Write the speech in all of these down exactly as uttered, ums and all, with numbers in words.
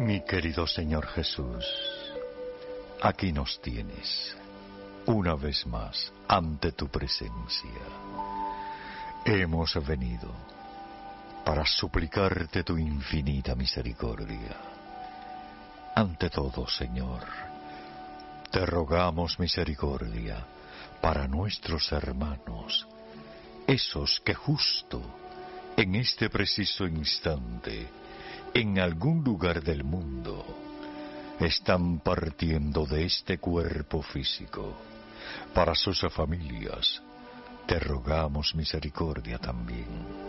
Mi querido Señor Jesús, aquí nos tienes, una vez más, ante tu presencia. Hemos venido para suplicarte tu infinita misericordia. Ante todo, Señor, te rogamos misericordia para nuestros hermanos, esos que justo en este preciso instante, en algún lugar del mundo, están partiendo de este cuerpo físico. Para sus familias, te rogamos misericordia también.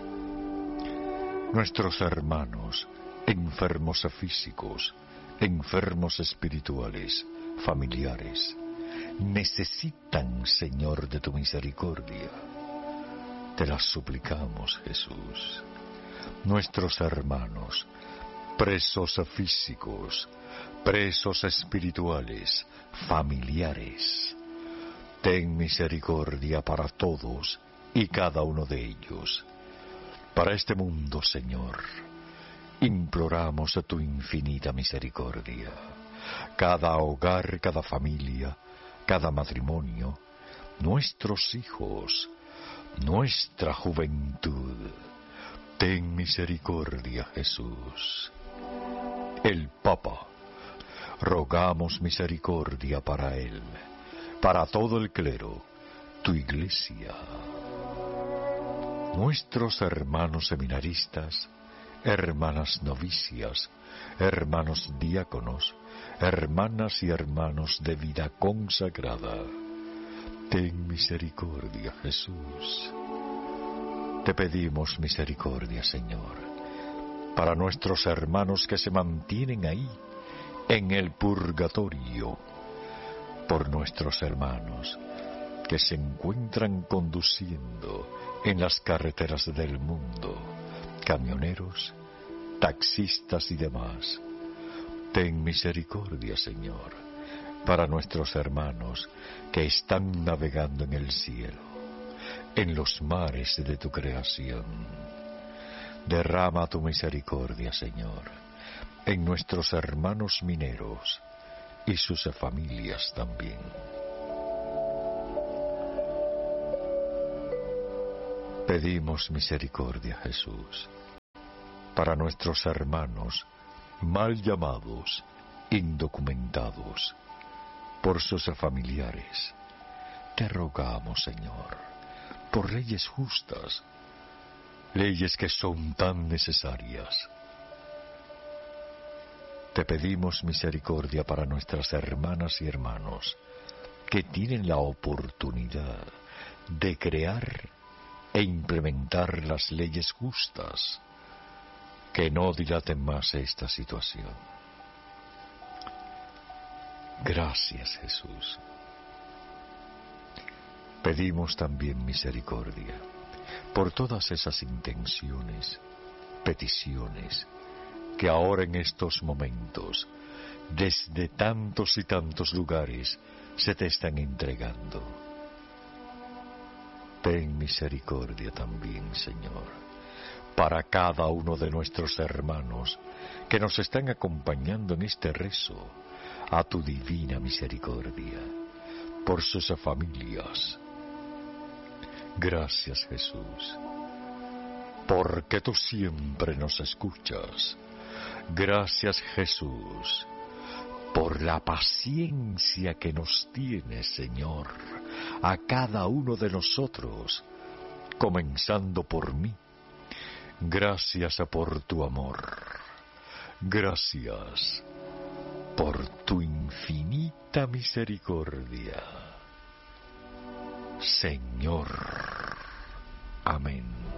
Nuestros hermanos, enfermos físicos, enfermos espirituales, familiares, necesitan, Señor, de tu misericordia. Te las suplicamos, Jesús. Nuestros hermanos, presos físicos, presos espirituales, familiares, ten misericordia para todos y cada uno de ellos. Para este mundo, Señor, imploramos tu infinita misericordia. Cada hogar, cada familia, cada matrimonio, nuestros hijos, nuestra juventud, ten misericordia, Jesús. El Papa, rogamos misericordia para él, para todo el clero, tu Iglesia. Nuestros hermanos seminaristas, hermanas novicias, hermanos diáconos, hermanas y hermanos de vida consagrada, ten misericordia, Jesús. Te pedimos misericordia, Señor, para nuestros hermanos que se mantienen ahí, en el purgatorio, por nuestros hermanos que se encuentran conduciendo en las carreteras del mundo, camioneros, taxistas y demás. Ten misericordia, Señor, para nuestros hermanos que están navegando en el cielo, en los mares de tu creación. Derrama tu misericordia, Señor, en nuestros hermanos mineros y sus familias también. Pedimos misericordia, Jesús, para nuestros hermanos mal llamados, indocumentados, por sus familiares. Te rogamos, Señor, por leyes justas, leyes que son tan necesarias. Te pedimos misericordia para nuestras hermanas y hermanos que tienen la oportunidad de crear e implementar las leyes justas, que no dilaten más esta situación. Gracias, Jesús. Pedimos también misericordia por todas esas intenciones, peticiones, que ahora en estos momentos, desde tantos y tantos lugares, se te están entregando. Ten misericordia también, Señor, para cada uno de nuestros hermanos que nos están acompañando en este rezo a tu divina misericordia, por sus familias. Gracias, Jesús, porque tú siempre nos escuchas. Gracias, Jesús, por la paciencia que nos tienes, Señor, a cada uno de nosotros, comenzando por mí. Gracias por tu amor. Gracias por tu infinita misericordia, Señor. Amén.